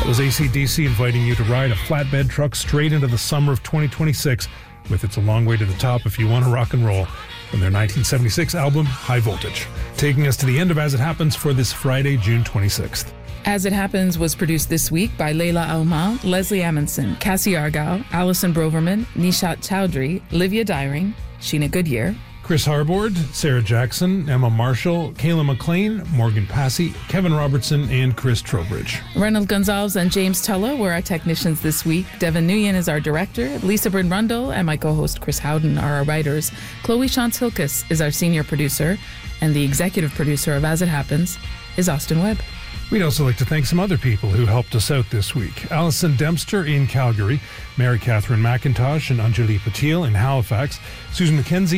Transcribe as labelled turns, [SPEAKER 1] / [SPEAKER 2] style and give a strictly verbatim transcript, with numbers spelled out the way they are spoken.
[SPEAKER 1] was A C D C inviting you to ride a flatbed truck straight into the summer of twenty twenty-six with It's a Long Way to the Top If You Want to Rock and Roll from their nineteen seventy-six album High Voltage. Taking us to the end of As It Happens for this Friday, June twenty-sixth.
[SPEAKER 2] As It Happens was produced this week by Layla Alma, Leslie Amundsen, Cassie Argyle, Alison Broverman, Nishat Chowdhury, Livia Dyring, Sheena Goodyear,
[SPEAKER 1] Chris Harbord, Sarah Jackson, Emma Marshall, Kayla McLean, Morgan Passy, Kevin Robertson, and Chris Trowbridge.
[SPEAKER 2] Reynold Gonzalez and James Tullo were our technicians this week. Devin Nguyen is our director. Lisa Bryn Rundle and my co-host Chris Howden are our writers. Chloe Shantz-Hilkes is our senior producer. And the executive producer of As It Happens is Austin Webb.
[SPEAKER 1] We'd also like to thank some other people who helped us out this week. Alison Dempster in Calgary, Mary Catherine McIntosh and Anjali Patil in Halifax, Susan McKenzie